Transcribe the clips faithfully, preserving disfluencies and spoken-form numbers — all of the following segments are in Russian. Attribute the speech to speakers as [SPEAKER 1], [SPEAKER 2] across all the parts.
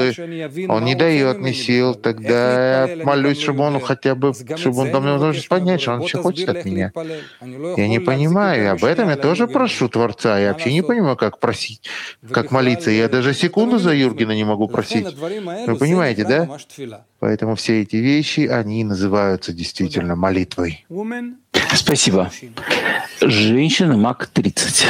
[SPEAKER 1] силы. Он не дает мне сил, тогда я молюсь, чтобы он хотя бы, чтобы он дал мне возможность понять, что он еще хочет от меня. Я не понимаю, и об этом я тоже прошу Творца. Я вообще не понимаю, как просить, как молиться. Я даже секунду за Юргена не могу просить. Вы понимаете, да? Поэтому все эти вещи, они называются действительно молитвой.
[SPEAKER 2] Спасибо. Женщина, Мак тридцать.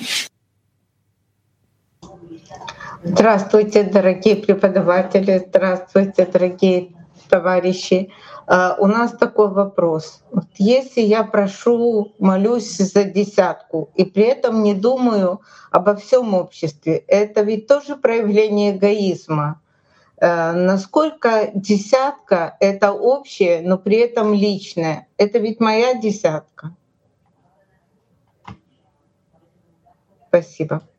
[SPEAKER 3] Здравствуйте, дорогие преподаватели, здравствуйте, дорогие товарищи. Uh, у нас такой вопрос. Вот если я прошу, молюсь за десятку, и при этом не думаю обо всем обществе, это ведь тоже проявление эгоизма. Uh, насколько десятка — это общее, но при этом личное? Это ведь моя десятка. Спасибо.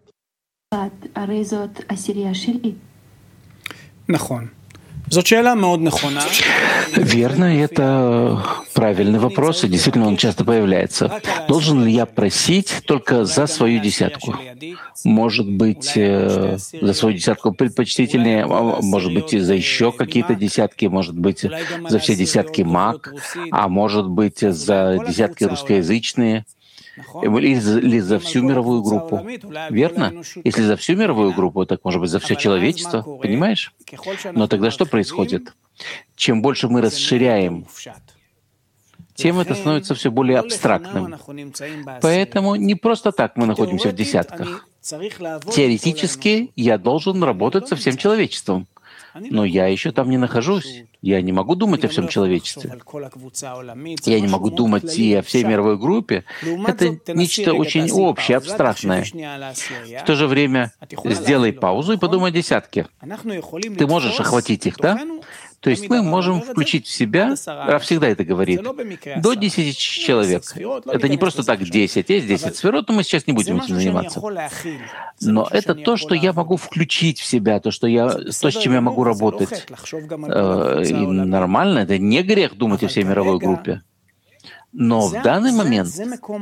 [SPEAKER 2] Верно, это правильный вопрос, и действительно он часто появляется. Должен ли я просить только за свою десятку? Может быть, за свою десятку предпочтительнее, может быть, и за еще какие-то десятки, может быть, за все десятки Мак, а может быть, за десятки русскоязычные. Или за всю мировую группу. Верно? Если за всю мировую группу, так может быть за все человечество. Понимаешь? Но тогда что происходит? Чем больше мы расширяем, тем это становится все более абстрактным. Поэтому не просто так мы находимся в десятках. Теоретически я должен работать со всем человечеством. Но я еще там не нахожусь. Я не могу думать о всем человечестве. Я не могу думать и о всей мировой группе. Это нечто очень общее, абстрактное. В то же время сделай паузу и подумай о десятке. Ты можешь охватить их, да? То есть мы можем включить в себя, Рав всегда это говорит, до десяти человек. Это не просто так десять, есть десять сферот, но мы сейчас не будем этим заниматься. Но это то, что я могу включить в себя, то, что я, то, с чем я могу работать. И нормально, это не грех думать о всей мировой группе. Но в данный момент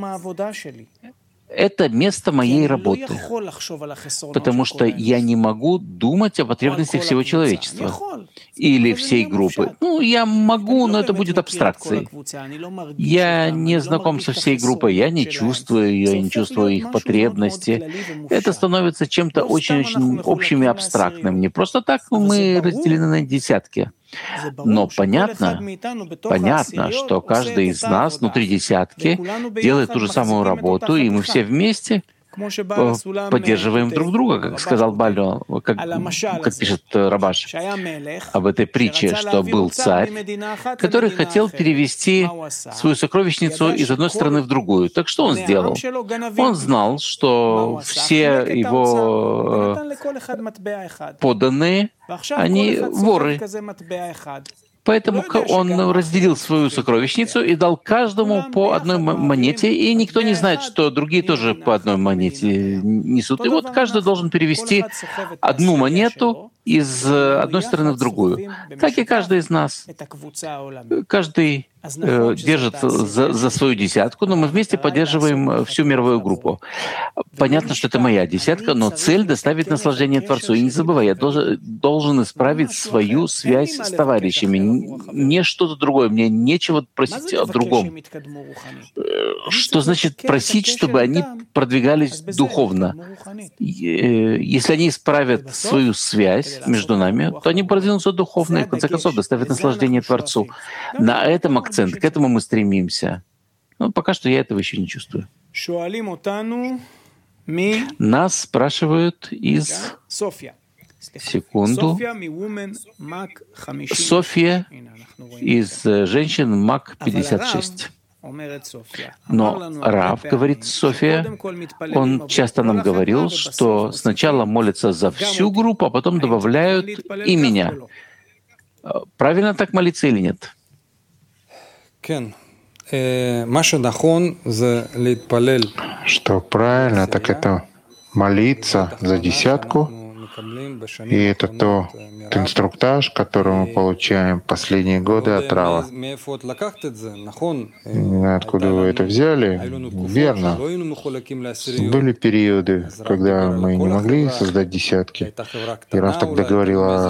[SPEAKER 2] это место моей работы, потому что я не могу думать о потребностях всего человечества или всей группы. Ну, я могу, но это будет абстракцией. Я не знаком со всей группой, я не чувствую ее, я не чувствую их потребности. Это становится чем-то очень-очень общим и абстрактным. Не просто так мы разделены на десятки. Но понятно, понятно, что каждый из нас внутри десятки делает ту же самую работу, и мы все вместе поддерживаем друг друга, как сказал Бальо, как, как пишет Рабаш об этой притче, что был царь, который хотел перевести свою сокровищницу из одной страны в другую. Так что он сделал? Он знал, что все его подданные, они воры. Поэтому он разделил свою сокровищницу и дал каждому по одной монете, и никто не знает, что другие тоже по одной монете несут. И вот каждый должен перевести одну монету из одной стороны в другую. Так и каждый из нас. Каждый э, держит за, за свою десятку, но мы вместе поддерживаем всю мировую группу. Понятно, что это моя десятка, но цель — доставить наслаждение Творцу. И не забывай, я должен, должен исправить свою связь с товарищами. Не что-то другое. Мне нечего просить о другом. Что значит просить, чтобы они продвигались духовно? Если они исправят свою связь между нами, то они продвинутся духовно и, в конце концов, доставят наслаждение Творцу. На этом акцент, к этому мы стремимся. Но пока что я этого еще не чувствую. Нас спрашивают из... Секунду. Софья из женщин Мак пятьдесят шесть. Но Рав, говорит София, он часто нам говорил, что сначала молятся за всю группу, а потом добавляют и меня. Правильно так молиться или нет?
[SPEAKER 1] Что правильно, так это молиться за десятку. И это то, тот инструктаж, который мы получаем последние годы от Рава. Откуда вы это взяли? Верно. Были периоды, когда мы не могли создать десятки. И Рав тогда говорил о